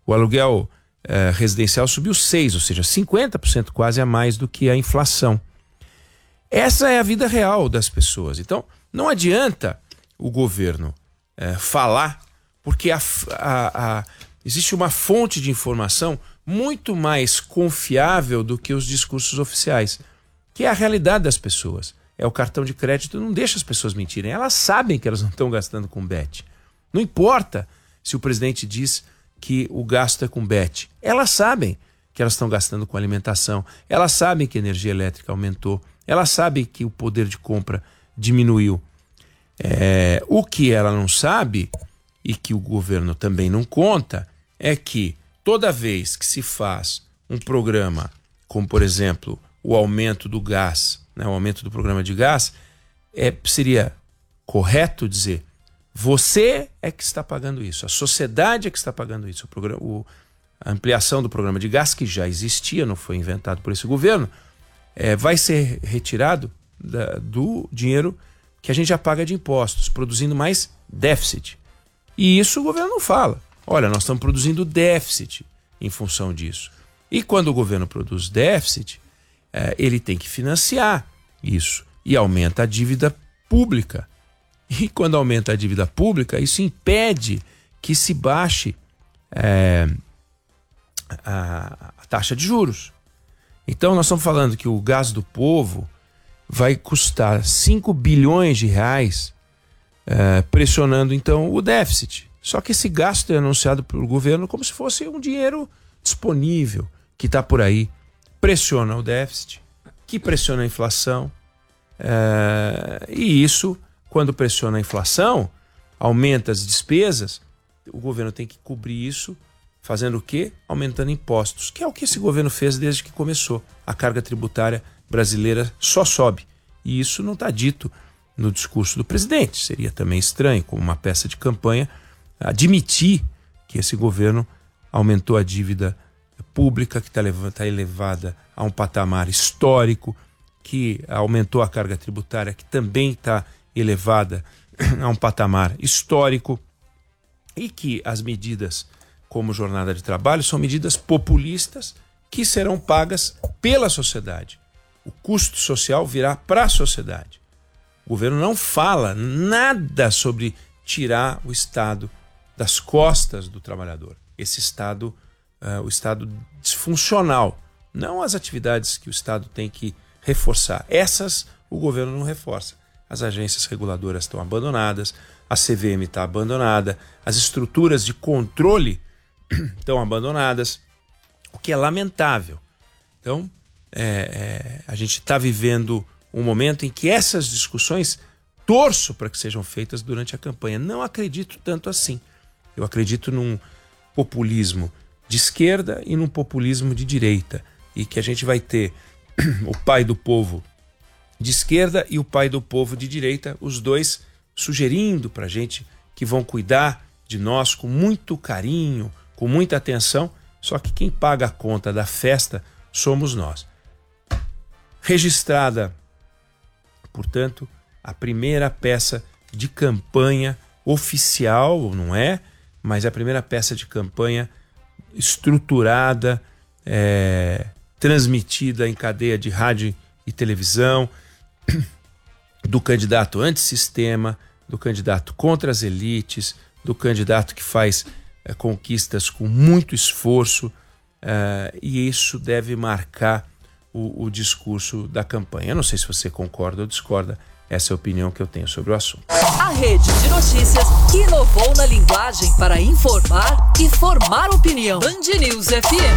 O aluguel residencial subiu 6%, ou seja, 50% quase a mais do que a inflação. Essa é a vida real das pessoas. Então, não adianta o governo falar, porque existe uma fonte de informação muito mais confiável do que os discursos oficiais, que é a realidade das pessoas. É o cartão de crédito, não deixa as pessoas mentirem. Elas sabem que elas não estão gastando com bet. Não importa se o presidente diz que o gasto é com bet. Elas sabem que elas estão gastando com alimentação. Elas sabem que a energia elétrica aumentou. Elas sabem que o poder de compra diminuiu. O que ela não sabe, e que o governo também não conta, é que toda vez que se faz um programa, como por exemplo o aumento do gás, né, o aumento do programa de gás, seria correto dizer: você é que está pagando isso, a sociedade é que está pagando isso. A ampliação do programa de gás, que já existia, não foi inventado por esse governo, vai ser retirado do dinheiro que a gente já paga de impostos, produzindo mais déficit. E isso o governo não fala. Olha, nós estamos produzindo déficit em função disso. E quando o governo produz déficit, ele tem que financiar isso. E aumenta a dívida pública. E quando aumenta a dívida pública, isso impede que se baixe a taxa de juros. Então nós estamos falando que o gás do povo vai custar 5 bilhões de reais, pressionando então o déficit. Só que esse gasto é anunciado pelo governo como se fosse um dinheiro disponível, que está por aí, pressiona o déficit, que pressiona a inflação. E isso, quando pressiona a inflação, aumenta as despesas, o governo tem que cobrir isso, fazendo o quê? Aumentando impostos, que é o que esse governo fez desde que começou. A carga tributária brasileira só sobe. E isso não está dito no discurso do presidente. Seria também estranho, como uma peça de campanha, admitir que esse governo aumentou a dívida pública, que está elevada a um patamar histórico, que aumentou a carga tributária, que também está elevada a um patamar histórico, e que as medidas como jornada de trabalho são medidas populistas que serão pagas pela sociedade. O custo social virá para a sociedade. O governo não fala nada sobre tirar o Estado das costas do trabalhador. Esse Estado, o Estado disfuncional, não as atividades que o Estado tem que reforçar. Essas o governo não reforça. As agências reguladoras estão abandonadas, a CVM está abandonada, as estruturas de controle estão abandonadas, o que é lamentável. Então, a gente está vivendo um momento em que essas discussões torço para que sejam feitas durante a campanha. Não acredito tanto assim. Eu acredito num populismo de esquerda e num populismo de direita, e que a gente vai ter o pai do povo de esquerda e o pai do povo de direita, os dois sugerindo para a gente que vão cuidar de nós com muito carinho, com muita atenção, só que quem paga a conta da festa somos nós. Registrada, portanto, a primeira peça de campanha oficial, não é? Mas a primeira peça de campanha estruturada, transmitida em cadeia de rádio e televisão, do candidato antissistema, do candidato contra as elites, do candidato que faz conquistas com muito esforço, e isso deve marcar o discurso da campanha. Eu não sei se você concorda ou discorda, essa é a opinião que eu tenho sobre o assunto. A rede de notícias que inovou na linguagem para informar e formar opinião. Band News FM.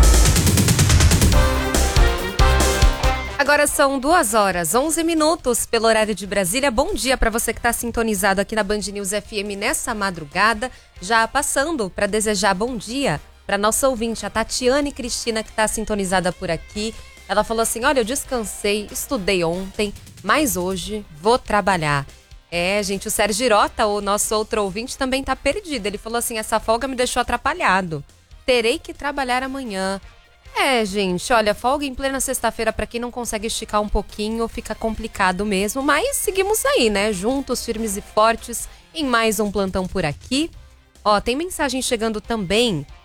Agora são 2h11 pelo horário de Brasília. Bom dia para você que está sintonizado aqui na Band News FM nessa madrugada. Já passando para desejar bom dia para nossa ouvinte, a Tatiane Cristina, que está sintonizada por aqui. Ela falou assim: olha, eu descansei, estudei ontem, mas hoje vou trabalhar. Gente, o Sérgio Girota, o nosso outro ouvinte, também tá perdido. Ele falou assim: essa folga me deixou atrapalhado. Terei que trabalhar amanhã. Gente, olha, folga em plena sexta-feira para quem não consegue esticar um pouquinho, fica complicado mesmo. Mas seguimos aí, né? Juntos, firmes e fortes, em mais um plantão por aqui. Tem mensagem chegando também